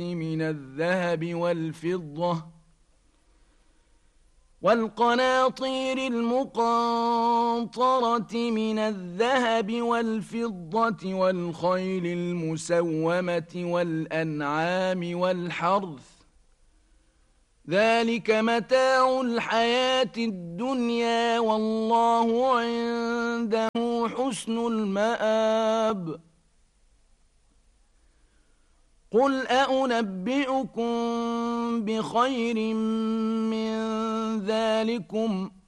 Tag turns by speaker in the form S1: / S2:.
S1: من الذهب والفضة والقناطير المقنطرة من الذهب والفضة والخيل المسومة والأنعام والحرث ذلك متاع الحياة الدنيا والله عنده حسن المآب قل أنبئكم بخير من ذلكم